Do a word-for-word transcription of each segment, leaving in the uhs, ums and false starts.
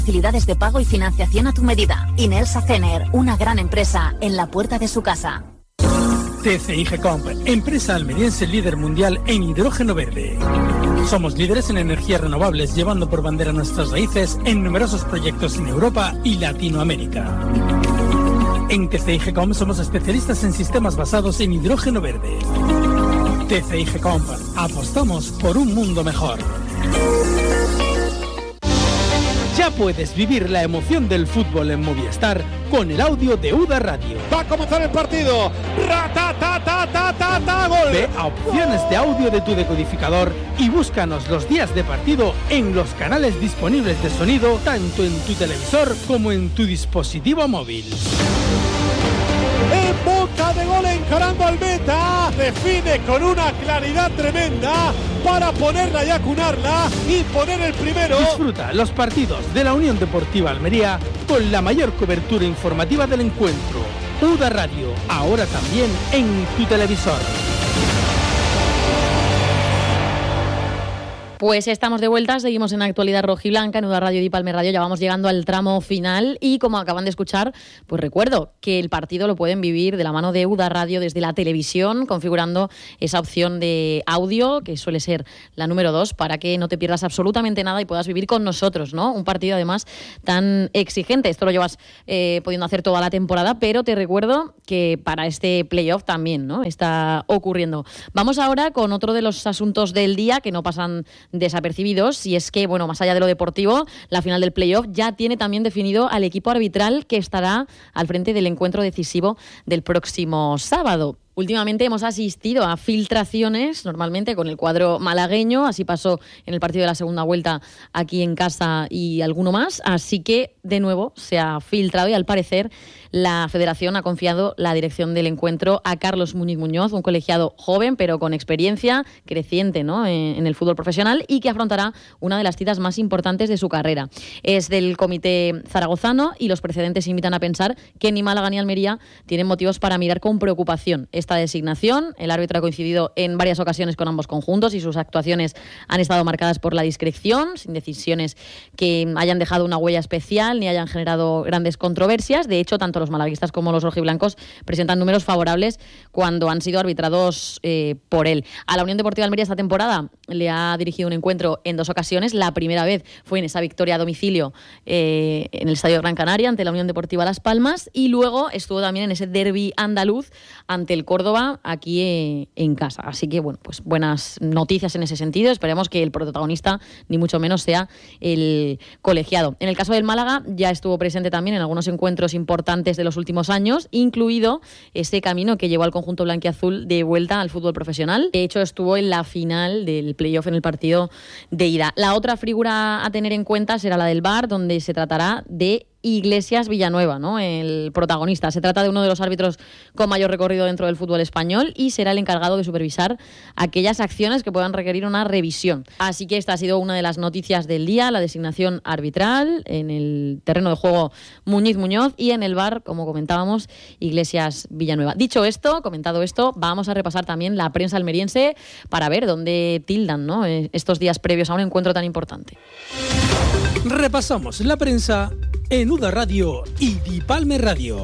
Facilidades de pago y financiación a tu medida. Inelsa Cener, una gran empresa en la puerta de su casa. T C I Gecomp, empresa almeriense líder mundial en hidrógeno verde. Somos líderes en energías renovables, llevando por bandera nuestras raíces en numerosos proyectos en Europa y Latinoamérica. En T C I Gecomp somos especialistas en sistemas basados en hidrógeno verde. T C I Gecomp, apostamos por un mundo mejor. Ya puedes vivir la emoción del fútbol en Movistar con el audio de U D A Radio. Va a comenzar el partido. ¡Ra-ta-ta-ta-ta-ta-ta! ¡Gol! Ve a opciones de audio de tu decodificador y búscanos los días de partido en los canales disponibles de sonido, tanto en tu televisor como en tu dispositivo móvil. En boca de gol, encarando al meta, define con una claridad tremenda para ponerla y acunarla y poner el primero. Disfruta los partidos de la Unión Deportiva Almería con la mayor cobertura informativa del encuentro. U D A Radio, ahora también en tu televisor. Pues estamos de vuelta, seguimos en Actualidad Rojiblanca, en U D A Radio y Palme Radio, ya vamos llegando al tramo final y como acaban de escuchar, pues recuerdo que el partido lo pueden vivir de la mano de U D A Radio desde la televisión, configurando esa opción de audio, que suele ser la número dos, para que no te pierdas absolutamente nada y puedas vivir con nosotros, ¿no? Un partido además tan exigente, esto lo llevas eh, pudiendo hacer toda la temporada, pero te recuerdo que para este playoff también, ¿no? Está ocurriendo. Vamos ahora con otro de los asuntos del día que no pasan desapercibidos, y es que, bueno, más allá de lo deportivo, la final del playoff ya tiene también definido al equipo arbitral que estará al frente del encuentro decisivo del próximo sábado. Últimamente hemos asistido a filtraciones, normalmente con el cuadro malagueño, así pasó en el partido de la segunda vuelta aquí en casa y alguno más, así que de nuevo se ha filtrado y al parecer la Federación ha confiado la dirección del encuentro a Carlos Muñiz Muñoz, un colegiado joven pero con experiencia creciente, ¿no?, en, en el fútbol profesional y que afrontará una de las citas más importantes de su carrera. Es del comité zaragozano y los precedentes invitan a pensar que ni Málaga ni Almería tienen motivos para mirar con preocupación esta designación. El árbitro ha coincidido en varias ocasiones con ambos conjuntos y sus actuaciones han estado marcadas por la discreción, sin decisiones que hayan dejado una huella especial ni hayan generado grandes controversias. De hecho, tanto los malaguistas como los rojiblancos presentan números favorables cuando han sido arbitrados eh, por él. A la Unión Deportiva Almería esta temporada le ha dirigido un encuentro en dos ocasiones. La primera vez fue en esa victoria a domicilio eh, en el Estadio Gran Canaria ante la Unión Deportiva Las Palmas y luego estuvo también en ese derbi andaluz ante el Córdoba aquí eh, en casa. Así que, bueno, pues buenas noticias en ese sentido. Esperemos que el protagonista ni mucho menos sea el colegiado. En el caso del Málaga ya estuvo presente también en algunos encuentros importantes de los últimos años, incluido ese camino que llevó al conjunto blanquiazul de vuelta al fútbol profesional. De hecho, estuvo en la final del playoff en el partido de ida. La otra figura a tener en cuenta será la del V A R, donde se tratará de Iglesias Villanueva, ¿no?, el protagonista. Se trata de uno de los árbitros con mayor recorrido dentro del fútbol español y será el encargado de supervisar aquellas acciones que puedan requerir una revisión. Así que esta ha sido una de las noticias del día, la designación arbitral en el terreno de juego Muñiz Muñoz y en el V A R, como comentábamos, Iglesias Villanueva. Dicho esto, comentado esto, vamos a repasar también la prensa almeriense para ver dónde tildan, ¿no?, estos días previos a un encuentro tan importante. Repasamos la prensa en U D A Radio y Dipalme Radio.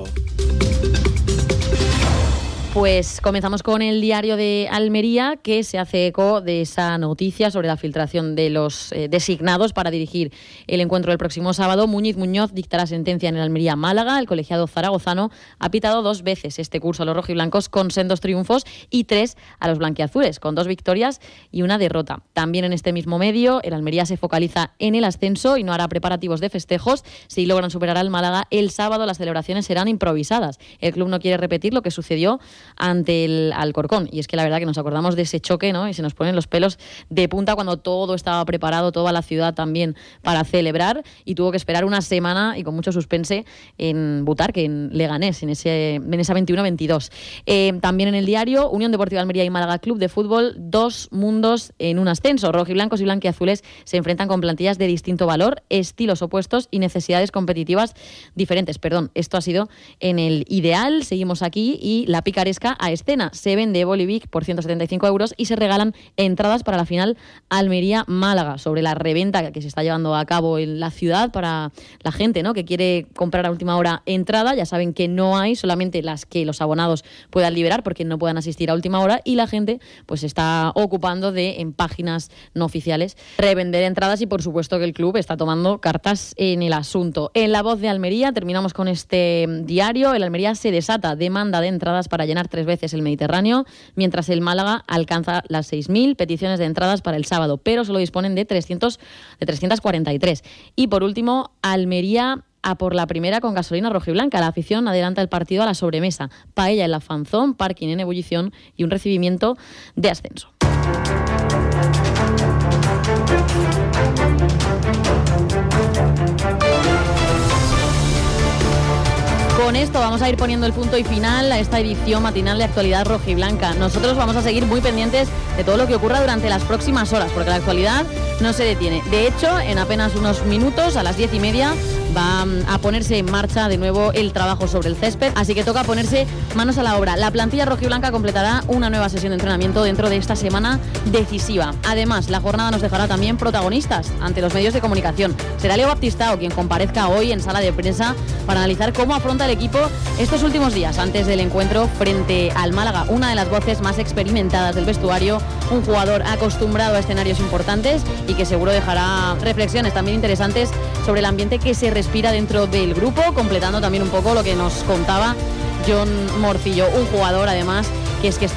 Pues comenzamos con el diario de Almería, que se hace eco de esa noticia sobre la filtración de los eh, designados para dirigir el encuentro del próximo sábado. Muñiz Muñoz dictará sentencia en el Almería Málaga. El colegiado zaragozano ha pitado dos veces este curso a los rojiblancos con sendos triunfos y tres a los blanquiazules, con dos victorias y una derrota. También en este mismo medio, el Almería se focaliza en el ascenso y no hará preparativos de festejos. Si logran superar al Málaga, el sábado las celebraciones serán improvisadas. El club no quiere repetir lo que sucedió ante el Alcorcón. Y es que la verdad que nos acordamos de ese choque, ¿no?, y se nos ponen los pelos de punta cuando todo estaba preparado, toda la ciudad también para celebrar, y tuvo que esperar una semana y con mucho suspense en Butarque, en Leganés, en, ese, en esa veintiuno veintidós. Eh, también en el diario, Unión Deportiva Almería y Málaga Club de Fútbol, dos mundos en un ascenso. Rojiblancos y blanquiazules se enfrentan con plantillas de distinto valor, estilos opuestos y necesidades competitivas diferentes. Perdón, esto ha sido en el ideal. Seguimos aquí y la picaresca Villaresca a escena. Se vende Bolivic por ciento setenta y cinco euros y se regalan entradas para la final Almería-Málaga. Sobre la reventa que se está llevando a cabo en la ciudad para la gente, ¿no?, que quiere comprar a última hora entrada, ya saben que no hay, solamente las que los abonados puedan liberar porque no puedan asistir a última hora, y la gente pues se está ocupando de, en páginas no oficiales, revender entradas, y por supuesto que el club está tomando cartas en el asunto. En La Voz de Almería terminamos con este diario. El Almería se desata demanda de entradas para llenar tres veces el Mediterráneo, mientras el Málaga alcanza las seis mil peticiones de entradas para el sábado, pero solo disponen de trescientos, de trescientos cuarenta y tres. Y por último, Almería a por la primera con gasolina rojiblanca. La afición adelanta el partido a la sobremesa. Paella en la Fanzón, parking en ebullición y un recibimiento de ascenso. Con esto vamos a ir poniendo el punto y final a esta edición matinal de Actualidad Rojiblanca. Nosotros vamos a seguir muy pendientes de todo lo que ocurra durante las próximas horas, porque la actualidad no se detiene. De hecho, en apenas unos minutos, a las diez y media, va a ponerse en marcha de nuevo el trabajo sobre el césped, así que toca ponerse manos a la obra. La plantilla rojiblanca completará una nueva sesión de entrenamiento dentro de esta semana decisiva. Además, la jornada nos dejará también protagonistas ante los medios de comunicación. Será Leo Baptistao quien comparezca hoy en sala de prensa para analizar cómo afronta el equipo estos últimos días antes del encuentro frente al Málaga. Una de las voces más experimentadas del vestuario, un jugador acostumbrado a escenarios importantes y que seguro dejará reflexiones también interesantes sobre el ambiente que se respira dentro del grupo, completando también un poco lo que nos contaba Jon Morcillo, un jugador además que es que está